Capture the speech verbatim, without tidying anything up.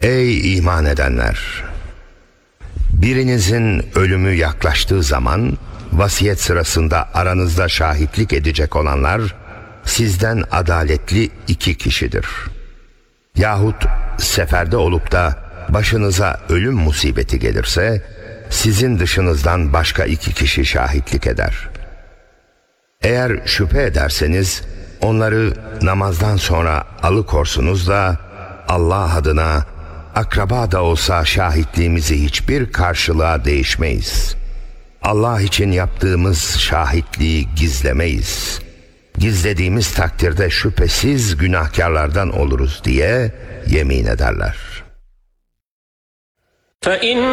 Ey iman edenler! Birinizin ölümü yaklaştığı zaman vasiyet sırasında aranızda şahitlik edecek olanlar sizden adaletli iki kişidir. Yahut seferde olup da başınıza ölüm musibeti gelirse sizin dışınızdan başka iki kişi şahitlik eder. Eğer şüphe ederseniz onları namazdan sonra alıkorsunuz da Allah adına akraba da olsa şahitliğimizi hiçbir karşılığa değişmeyiz. Allah için yaptığımız şahitliği gizlemeyiz. Gizlediğimiz takdirde şüphesiz günahkarlardan oluruz diye yemin ederler.